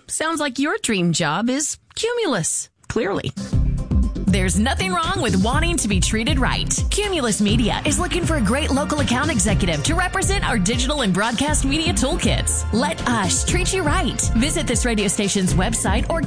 sounds like your dream job is Cumulus, clearly. There's nothing wrong with wanting to be treated right. Cumulus Media is looking for a great local account executive to represent our digital and broadcast media toolkits. Let us treat you right. Visit this radio station's website or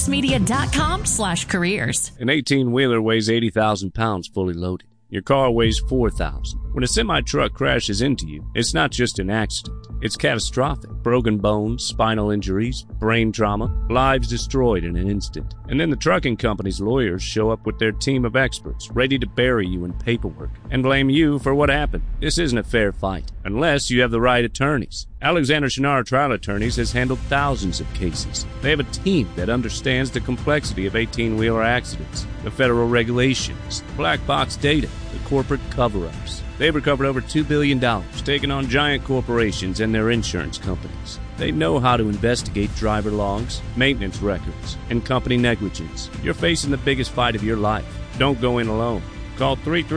cumulusmedia.com/careers. An 18-wheeler weighs 80,000 pounds fully loaded. Your car weighs 4,000. When a semi-truck crashes into you, it's not just an accident. It's catastrophic. Broken bones, spinal injuries, brain trauma, lives destroyed in an instant. And then the trucking company's lawyers show up with their team of experts, ready to bury you in paperwork and blame you for what happened. This isn't a fair fight, unless you have the right attorneys. Alexander Shinara Trial Attorneys has handled thousands of cases. They have a team that understands the complexity of 18-wheeler accidents, the federal regulations, black box data, the corporate cover-ups. They've recovered over $2 billion, taken on giant corporations and their insurance companies. They know how to investigate driver logs, maintenance records, and company negligence. You're facing the biggest fight of your life. Don't go in alone. Call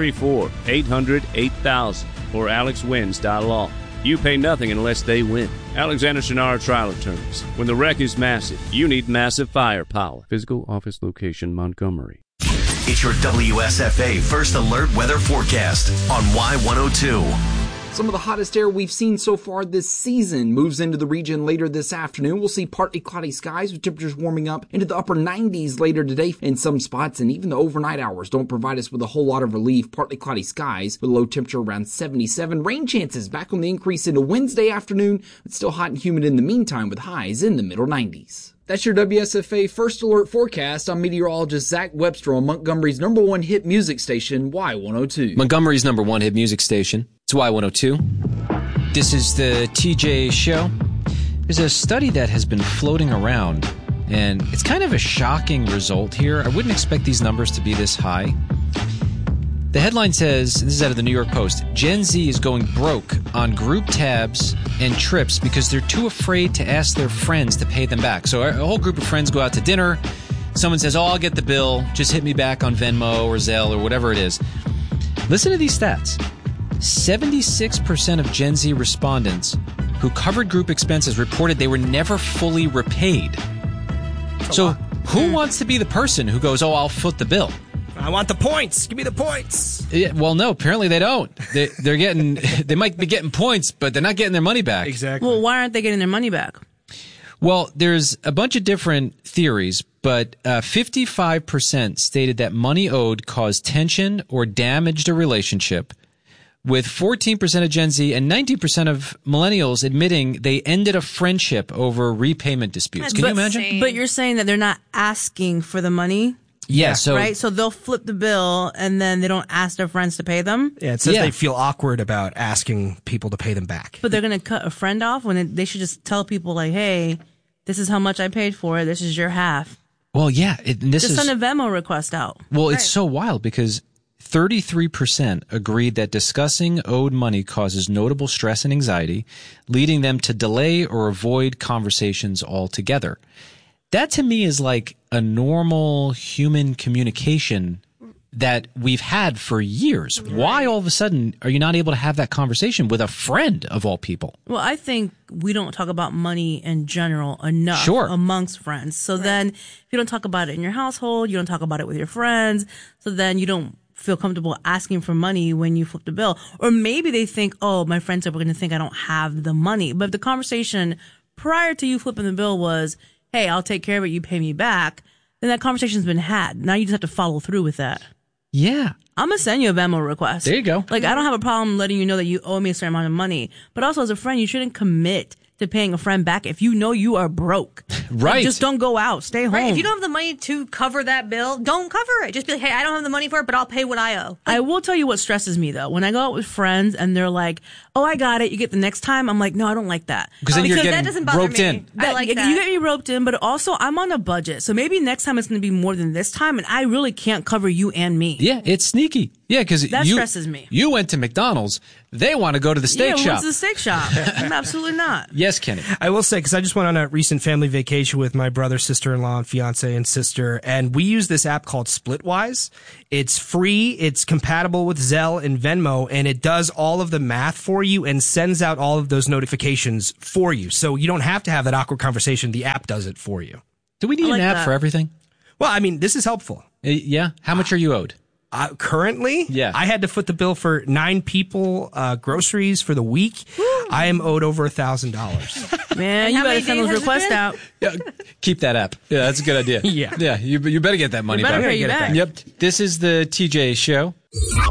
334-800-8000 or alexwins.law. You pay nothing unless they win. Alexander Shinara Trial Attorneys. When the wreck is massive, you need massive firepower. Physical office location, Montgomery. It's your WSFA First Alert Weather Forecast on Y102. Some of the hottest air we've seen so far this season moves into the region later this afternoon. We'll see partly cloudy skies with temperatures warming up into the upper 90s later today in some spots, and even the overnight hours don't provide us with a whole lot of relief. Partly cloudy skies with a low temperature around 77. Rain chances back on the increase into Wednesday afternoon, but still hot and humid in the meantime with highs in the middle 90s. That's your WSFA First Alert Forecast. I'm meteorologist Zach Webster on Montgomery's #1 hit music station, Y102. Montgomery's #1 hit music station. It's Y102. This is the TJ Show. There's a study that has been floating around, and it's kind of a shocking result here. I wouldn't expect these numbers to be this high. The headline says, this is out of the New York Post, Gen Z is going broke on group tabs and trips because they're too afraid to ask their friends to pay them back. So a whole group of friends go out to dinner. Someone says, oh, I'll get the bill. Just hit me back on Venmo or Zelle or whatever it is. Listen to these stats. 76% of Gen Z respondents who covered group expenses reported they were never fully repaid. So who wants to be the person who goes, oh, I'll foot the bill? I want the points. Give me the points. Yeah, well, no, apparently they don't. They're getting, they might be getting points, but they're not getting their money back. Exactly. Well, why aren't they getting their money back? Well, there's a bunch of different theories, but 55% stated that money owed caused tension or damaged a relationship, with 14% of Gen Z and 19% of millennials admitting they ended a friendship over repayment disputes. Can you imagine? But you're saying that they're not asking for the money? Yeah, so right, so they'll flip the bill and then they don't ask their friends to pay them. Yeah, it says they feel awkward about asking people to pay them back. But they're going to cut a friend off when they should just tell people like, "Hey, this is how much I paid for it. This is your half." Well, yeah, just send a Venmo request out. Well, it's so wild because 33% agreed that discussing owed money causes notable stress and anxiety, leading them to delay or avoid conversations altogether. That to me is like a normal human communication that we've had for years. Right. Why all of a sudden are you not able to have that conversation with a friend of all people? Well, I think we don't talk about money in general enough amongst friends. So then if you don't talk about it in your household, you don't talk about it with your friends, so then you don't feel comfortable asking for money when you flip the bill. Or maybe they think, oh, my friends are going to think I don't have the money. But if the conversation prior to you flipping the bill was, hey, I'll take care of it, you pay me back, then that conversation's been had. Now you just have to follow through with that. Yeah. I'm going to send you a Venmo request. There you go. Like, I don't have a problem letting you know that you owe me a certain amount of money. But also, as a friend, you shouldn't commit to paying a friend back if you know you are broke. Right. Like, just don't go out. Stay home. Right. If you don't have the money to cover that bill, don't cover it. Just be like, hey, I don't have the money for it, but I'll pay what I owe. I will tell you what stresses me, though. When I go out with friends and they're like, oh, I got it, you get the next time, I'm like, no, I don't like that. Because then you're getting that doesn't bother roped me. in. I like that. You get me roped in, but also I'm on a budget. So maybe next time it's going to be more than this time, and I really can't cover you and me. Yeah, it's sneaky. Yeah, because that stresses me. You went to McDonald's. They want to go to the steak shop. Yeah, went to the steak shop. Absolutely not. Yes, Kenny. I will say, because I just went on a recent family vacation vacation with my brother, sister-in-law, and fiance and sister, and we use this app called Splitwise. It's free, it's compatible with Zelle and Venmo, and it does all of the math for you and sends out all of those notifications for you. So you don't have to have that awkward conversation. The app does it for you. Do we need an app for everything? Well, I mean, this is helpful. Yeah? How much are you owed? Currently, I had to foot the bill for 9 people, groceries for the week. I am owed over $1,000. Man, you better send those requests out. Yeah, keep that app. Yeah, that's a good idea. Yeah. You better get that money better back. pay you back. Yep. This is the TJ Show.